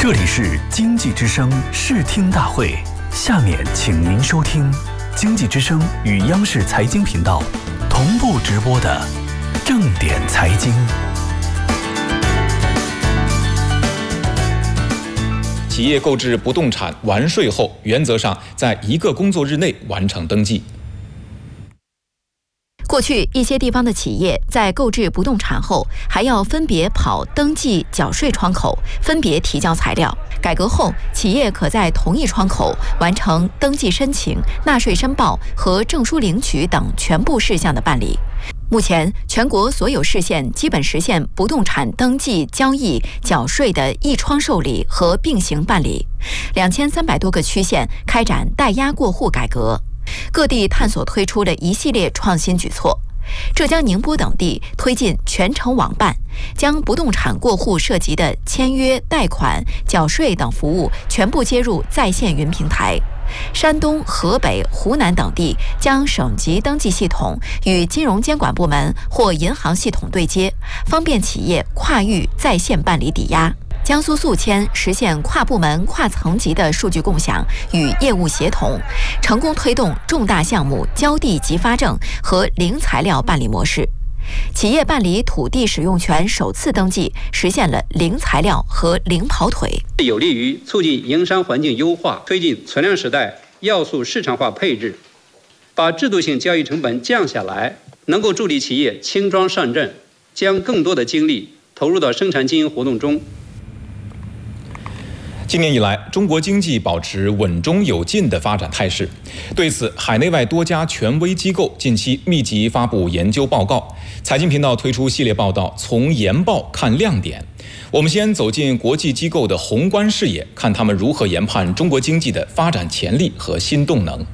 这里是经济之声视听大会，下面请您收听经济之声与央视财经频道同步直播的正点财经。 企业购置不动产完税后，原则上在1个工作日内完成登记。 过去一些地方的企业在购置不动产后，还要分别跑登记缴税窗口，分别提交材料。改革后，企业可在同一窗口完成登记申请、纳税申报和证书领取等全部事项的办理。目前，全国所有市县基本实现不动产登记、交易、缴税的一窗受理和并行办理。2300多个区县开展代押过户改革。各地探索推出了一系列创新举措。浙江宁波等地推进全程网办，将不动产过户涉及的签约、贷款、缴税等服务全部接入在线云平台。山东、河北、湖南等地将省级登记系统与金融监管部门或银行系统对接，方便企业跨域在线办理抵押。江苏宿迁实现跨部门、跨层级的数据共享与业务协同，成功推动重大项目交地即发证和零材料办理模式。企业办理土地使用权首次登记，实现了零材料和零跑腿， 有利于促进营商环境优化，推进存量时代要素市场化配置，把制度性交易成本降下来，能够助力企业轻装上阵，将更多的精力投入到生产经营活动中。 今年以来，中国经济保持稳中有进的发展态势。对此，海内外多家权威机构近期密集发布研究报告。财经频道推出系列报道，从研报看亮点。我们先走进国际机构的宏观视野，看他们如何研判中国经济的发展潜力和新动能。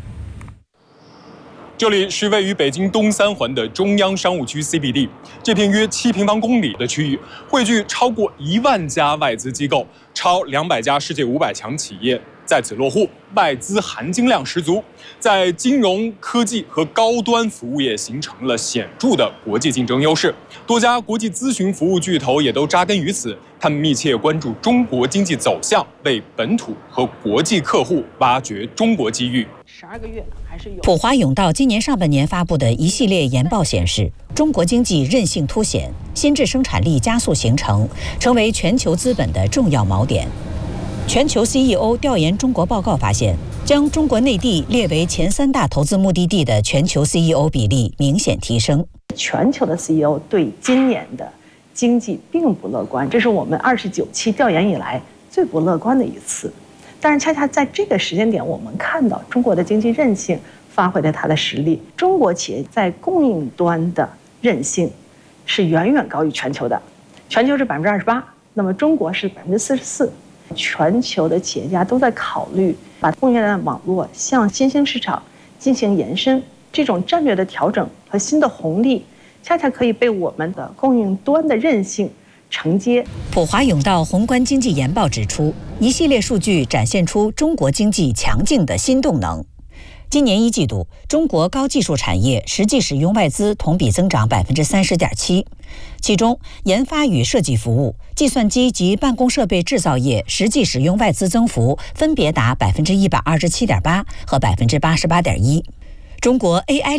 这里是位于北京东三环的中央商务区 CBD， 这片约7平方公里的区域，汇聚超过1万家外资机构，超200家世界500强企业在此落户，外资含金量十足，在金融、科技和高端服务业形成了显著的国际竞争优势。多家国际咨询服务巨头也都扎根于此，他们密切关注中国经济走向，为本土和国际客户挖掘中国机遇。 12个月还是有。 普华永道今年上半年发布的一系列研报显示，中国经济韧性凸显，新质生产力加速形成，成为全球资本的重要锚点。全球 CEO 调研中国报告发现，将中国内地列为前3大投资目的地的全球 CEO 比例明显提升。 全球的 CEO 对今年的经济并不乐观，这是我们29期调研以来最不乐观的一次。但是恰恰在这个时间点，我们看到中国的经济韧性发挥了它的实力。中国企业在供应端的韧性是远远高于全球的，全球是28%，那么中国是44%。全球的企业家都在考虑把供应链网络向新兴市场进行延伸，这种战略的调整和新的红利，恰恰可以被我们的供应端的韧性承接。 普华永道宏观经济研报指出，一系列数据展现出中国经济强劲的新动能。今年1季度，中国高技术产业实际使用外资同比增长30.7%，其中研发与设计服务、计算机及办公设备制造业实际使用外资增幅分别达127.8%和88.1%。中国 AI